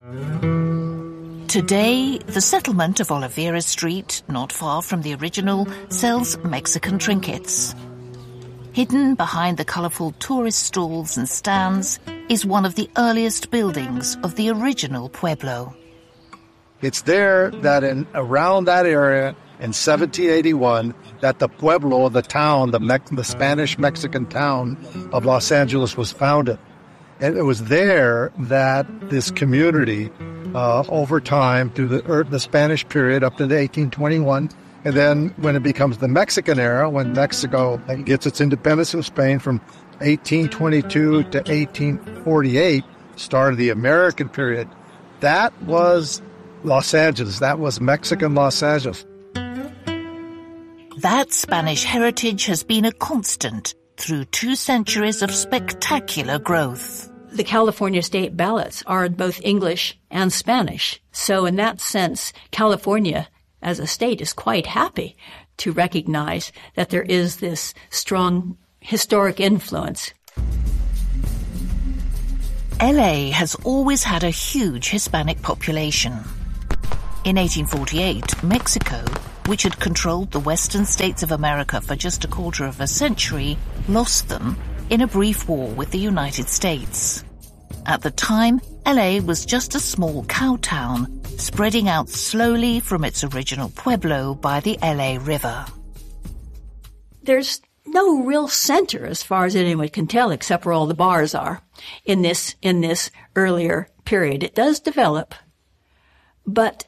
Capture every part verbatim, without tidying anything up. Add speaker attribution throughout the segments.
Speaker 1: Today, the settlement of Oliveira Street, not far from the original, sells Mexican trinkets. Hidden behind the colourful tourist stalls and stands is one of the earliest buildings of the original pueblo.
Speaker 2: It's there that in around that area in seventeen eighty-one that the pueblo, the town, the, Me- the Spanish-Mexican town of Los Angeles was founded. And it was there that this community, uh, over time, through the, er, the Spanish period up to the eighteen twenty-one, and then when it becomes the Mexican era, when Mexico gets its independence from Spain from eighteen twenty-two to eighteen forty-eight, start of the American period, that was Los Angeles. That was Mexican Los Angeles.
Speaker 1: That Spanish heritage has been a constant through two centuries of spectacular growth.
Speaker 3: The California state ballots are in both English and Spanish. So in that sense, California as a state is quite happy to recognize that there is this strong historic influence.
Speaker 1: L A has always had a huge Hispanic population. In eighteen forty-eight, Mexico, which had controlled the western states of America for just a quarter of a century, lost them in a brief war with the United States. At the time, L A was just a small cow town, spreading out slowly from its original pueblo by the L A River.
Speaker 3: There's no real center, as far as anyone can tell, except where all the bars are in this in this earlier period. It does develop, but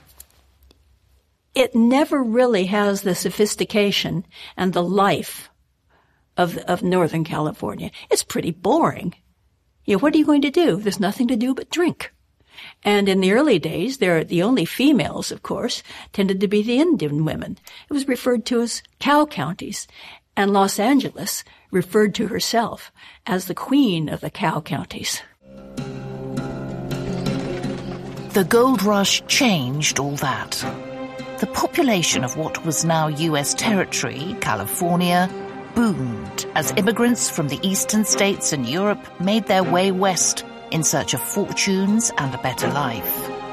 Speaker 3: it never really has the sophistication and the life of of Northern California. It's pretty boring. You know, what are you going to do? There's nothing to do but drink. And in the early days, there the only females, of course, tended to be the Indian women. It was referred to as cow counties. And Los Angeles referred to herself as the queen of the cow counties.
Speaker 1: The gold rush changed all that. The population of what was now U S territory, California, boomed as immigrants from the eastern states and Europe made their way west in search of fortunes and a better life.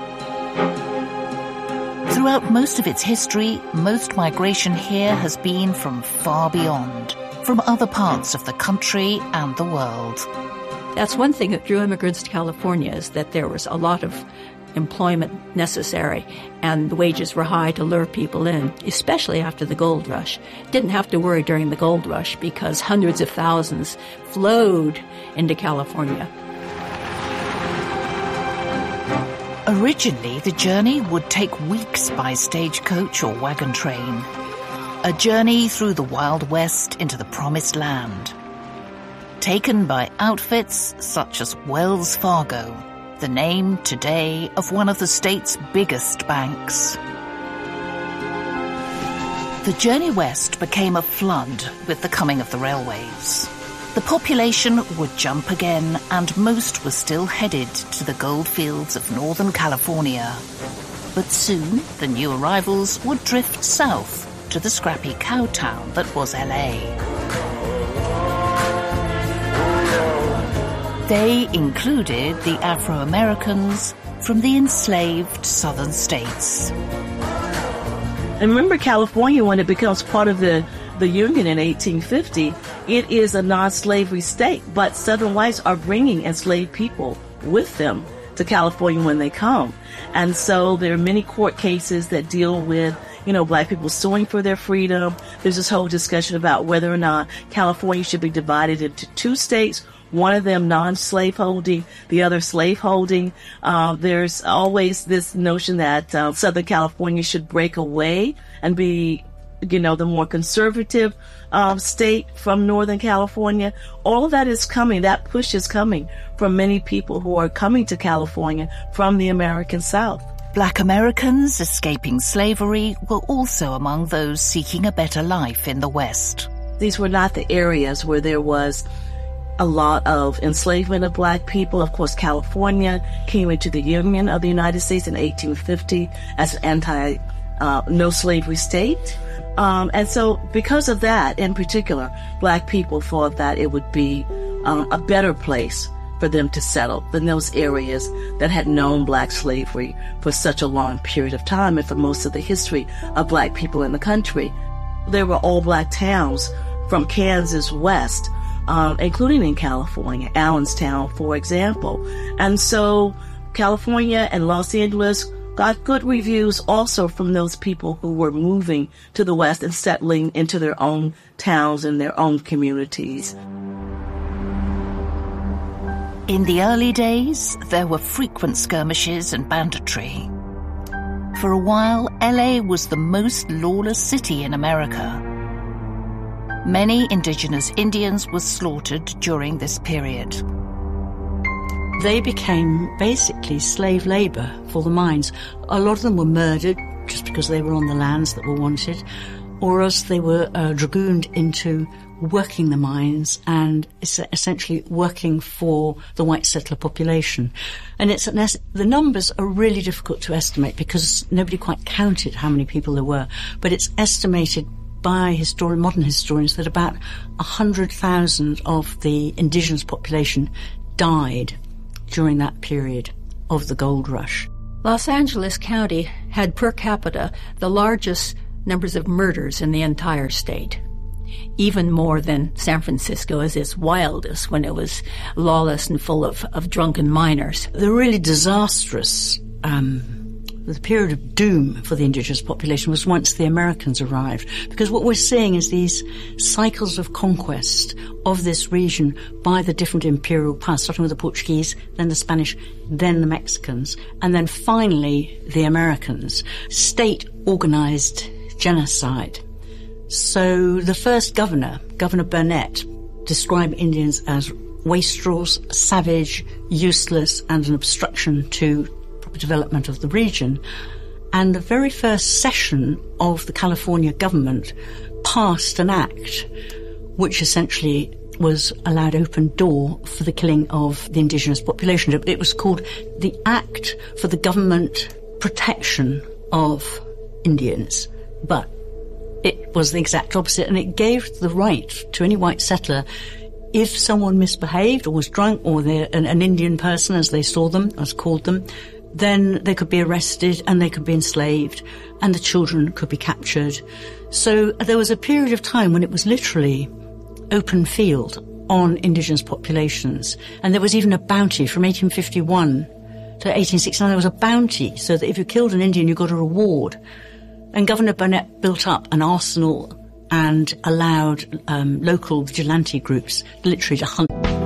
Speaker 1: Throughout most of its history, most migration here has been from far beyond, from other parts of the country and the world.
Speaker 3: That's one thing that drew immigrants to California, is that there was a lot of employment necessary, and the wages were high to lure people in, especially after the gold rush. Didn't have to worry during the gold rush because hundreds of thousands flowed into California.
Speaker 1: Originally, the journey would take weeks by stagecoach or wagon train. A journey through the Wild West into the Promised Land. Taken by outfits such as Wells Fargo, the name today of one of the state's biggest banks. The journey west became a flood with the coming of the railways. The population would jump again, and most were still headed to the gold fields of Northern California. But soon, the new arrivals would drift south to the scrappy cow town that was L A. They included the Afro-Americans from the enslaved southern states.
Speaker 4: And remember, California, when it becomes part of the, the Union in eighteen fifty, it is a non-slavery state, but Southern whites are bringing enslaved people with them to California when they come. And so there are many court cases that deal with, you know, black people suing for their freedom. There's this whole discussion about whether or not California should be divided into two states, one of them non-slaveholding, the other slaveholding. Uh, there's always this notion that uh, Southern California should break away and be, you know, the more conservative um, state from Northern California. All of that is coming. That push is coming from many people who are coming to California from the American South.
Speaker 1: Black Americans escaping slavery were also among those seeking a better life in the West.
Speaker 4: These were not the areas where there was a lot of enslavement of black people. Of course, California came into the Union of the United States in eighteen fifty as an anti, uh, no slavery state. Um, and so because of that, in particular, black people thought that it would be um, a better place for them to settle in those areas that had known black slavery for such a long period of time and for most of the history of black people in the country. There were all black towns from Kansas west, uh, including in California, Allenstown, for example. And so California and Los Angeles got good reviews also from those people who were moving to the West and settling into their own towns and their own communities.
Speaker 1: In the early days, there were frequent skirmishes and banditry. For a while, L A was the most lawless city in America. Many indigenous Indians were slaughtered during this period.
Speaker 3: They became basically slave labor for the mines. A lot of them were murdered just because they were on the lands that were wanted, or else they were uh, dragooned into working the mines and essentially working for the white settler population. And it's an es- the numbers are really difficult to estimate because nobody quite counted how many people there were, but it's estimated by histori- modern historians that about one hundred thousand of the indigenous population died during that period of the gold rush.
Speaker 5: Los Angeles County had per capita the largest numbers of murders in the entire state, even more than San Francisco as its wildest when it was lawless and full of, of drunken miners.
Speaker 3: The really disastrous um, the period of doom for the indigenous population was once the Americans arrived, because what we're seeing is these cycles of conquest of this region by the different imperial powers, starting with the Portuguese, then the Spanish, then the Mexicans, and then finally the Americans. State-organized genocide. So the first governor, Governor Burnett, described Indians as wastrels, savage, useless, and an obstruction to development of the region. And the very first session of the California government passed an act which essentially was allowed open door for the killing of the indigenous population. It was called the Act for the Government Protection of Indians, but it was the exact opposite, and it gave the right to any white settler, if someone misbehaved or was drunk, or they're an, an Indian person as they saw them, as called them, then they could be arrested and they could be enslaved and the children could be captured. So there was a period of time when it was literally open field on indigenous populations. And there was even a bounty from eighteen fifty-one to eighteen sixty-nine. There was a bounty so that if you killed an Indian, you got a reward. And Governor Burnett built up an arsenal and allowed um, local vigilante groups literally to hunt.